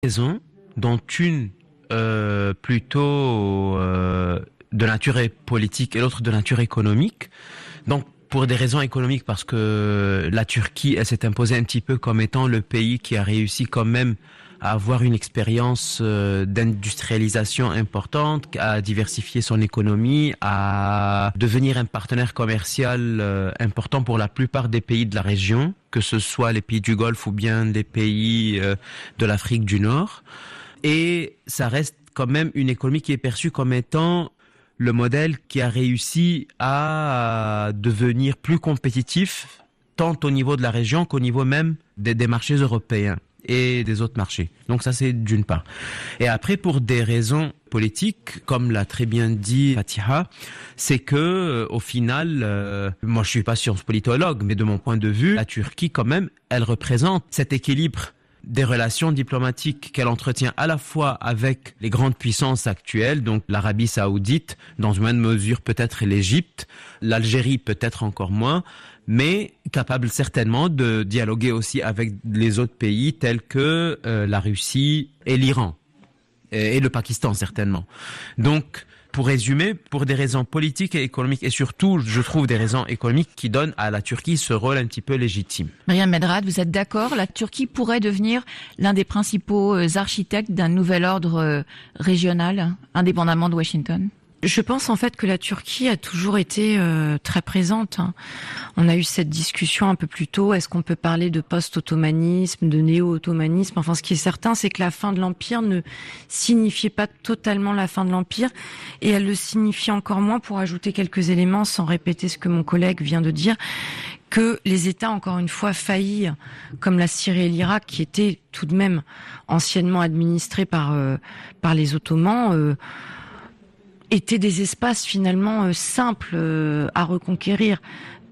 raisons, dont une plutôt de nature politique et l'autre de nature économique. Donc, pour des raisons économiques, parce que la Turquie, elle s'est imposée un petit peu comme étant le pays qui a réussi quand même à avoir une expérience d'industrialisation importante, à diversifier son économie, à devenir un partenaire commercial important pour la plupart des pays de la région, que ce soit les pays du Golfe ou bien les pays de l'Afrique du Nord. Et ça reste quand même une économie qui est perçue comme étant le modèle qui a réussi à devenir plus compétitif, tant au niveau de la région qu'au niveau même des marchés européens et des autres marchés. Donc ça, c'est d'une part. Et après, pour des raisons politiques, comme l'a très bien dit Fatiha, c'est que au final, moi je suis pas science politologue, mais de mon point de vue, la Turquie quand même, elle représente cet équilibre des relations diplomatiques qu'elle entretient à la fois avec les grandes puissances actuelles, donc l'Arabie Saoudite, dans une moindre mesure peut-être l'Égypte, l'Algérie peut-être encore moins, mais capable certainement de dialoguer aussi avec les autres pays tels que la Russie et l'Iran, et le Pakistan certainement. Donc, pour résumer, pour des raisons politiques et économiques, et surtout, je trouve des raisons économiques qui donnent à la Turquie ce rôle un petit peu légitime. Myriam Medrad, vous êtes d'accord? La Turquie pourrait devenir l'un des principaux architectes d'un nouvel ordre régional, indépendamment de Washington? Je pense en fait que la Turquie a toujours été très présente. On a eu cette discussion un peu plus tôt. Est-ce qu'on peut parler de post-ottomanisme, de néo-ottomanisme? Enfin, ce qui est certain, c'est que la fin de l'Empire ne signifiait pas totalement la fin de l'Empire. Et elle le signifie encore moins, pour ajouter quelques éléments, sans répéter ce que mon collègue vient de dire, que les États, encore une fois, faillis, comme la Syrie et l'Irak, qui étaient tout de même anciennement administrés par les Ottomans, étaient des espaces finalement simples à reconquérir.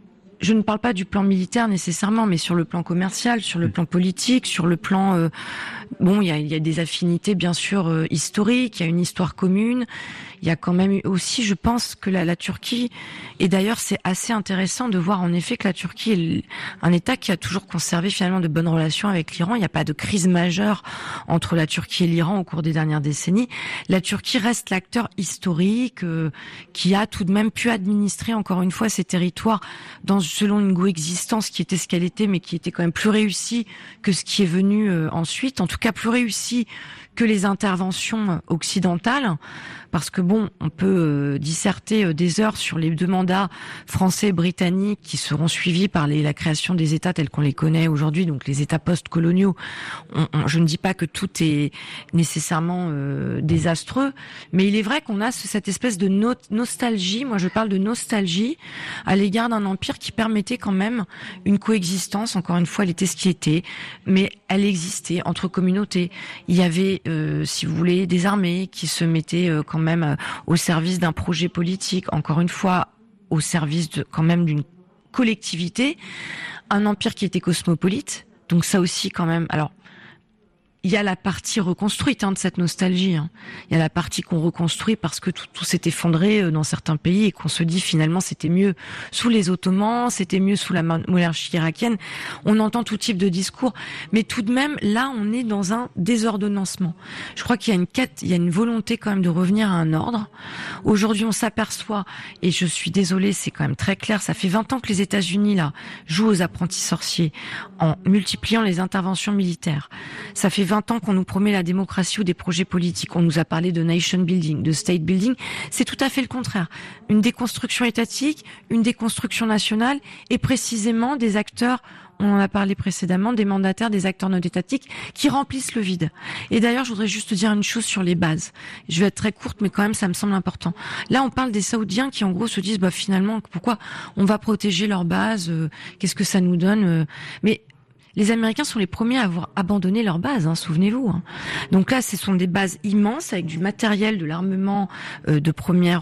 Je ne parle pas du plan militaire nécessairement, mais sur le plan commercial, sur le plan politique, sur le plan... il y a des affinités bien sûr historiques, il y a une histoire commune. Il y a quand même aussi, je pense, que la Turquie, et d'ailleurs c'est assez intéressant de voir en effet que la Turquie est un État qui a toujours conservé finalement de bonnes relations avec l'Iran. Il n'y a pas de crise majeure entre la Turquie et l'Iran au cours des dernières décennies. La Turquie reste l'acteur historique qui a tout de même pu administrer encore une fois ces territoires selon une coexistence qui était ce qu'elle était, mais qui était quand même plus réussie que ce qui est venu ensuite. En tout cas, plus réussie que les interventions occidentales, parce que on peut disserter des heures sur les deux mandats français et britanniques qui seront suivis par la création des États tels qu'on les connaît aujourd'hui, donc les États post-coloniaux. Je ne dis pas que tout est nécessairement désastreux, mais il est vrai qu'on a cette espèce de nostalgie, moi je parle de nostalgie, à l'égard d'un empire qui permettait quand même une coexistence, encore une fois elle était ce qui était, mais elle existait entre communautés. Il y avait, si vous voulez, des armées qui se mettaient quand même au service d'un projet politique, encore une fois au service quand même d'une collectivité, un empire qui était cosmopolite, donc ça aussi quand même. Alors il y a la partie reconstruite de cette nostalgie. Il y a la partie qu'on reconstruit parce que tout s'est effondré dans certains pays et qu'on se dit finalement c'était mieux sous les Ottomans, c'était mieux sous la monarchie irakienne. On entend tout type de discours, mais tout de même là on est dans un désordonnancement. Je crois qu'il y a une quête, il y a une volonté quand même de revenir à un ordre. Aujourd'hui on s'aperçoit, et je suis désolée, c'est quand même très clair, ça fait 20 ans que les États-Unis là jouent aux apprentis sorciers en multipliant les interventions militaires. Ça fait 20 ans qu'on nous promet la démocratie ou des projets politiques. On nous a parlé de nation building, de state building. C'est tout à fait le contraire. Une déconstruction étatique, une déconstruction nationale et précisément des acteurs, on en a parlé précédemment, des mandataires, des acteurs non étatiques qui remplissent le vide. Et d'ailleurs, je voudrais juste dire une chose sur les bases. Je vais être très courte, mais quand même, ça me semble important. Là, on parle des Saoudiens qui, en gros, se disent, finalement, pourquoi on va protéger leurs bases, qu'est-ce que ça nous donne, mais les Américains sont les premiers à avoir abandonné leurs bases, souvenez-vous. Donc là, ce sont des bases immenses avec du matériel, de l'armement de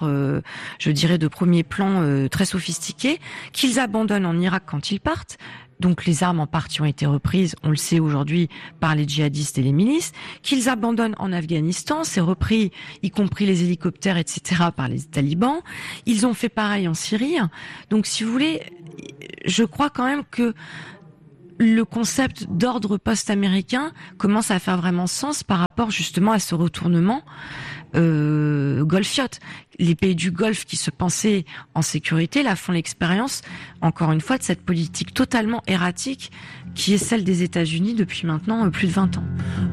premier plan très sophistiqué, qu'ils abandonnent en Irak quand ils partent. Donc les armes en partie ont été reprises, on le sait aujourd'hui, par les djihadistes et les milices, qu'ils abandonnent en Afghanistan, c'est repris, y compris les hélicoptères, etc., par les talibans. Ils ont fait pareil en Syrie. Donc si vous voulez, je crois quand même que le concept d'ordre post-américain commence à faire vraiment sens par rapport justement à ce retournement golfiote. Les pays du Golfe qui se pensaient en sécurité, là, font l'expérience, encore une fois, de cette politique totalement erratique qui est celle des États-Unis depuis maintenant plus de 20 ans.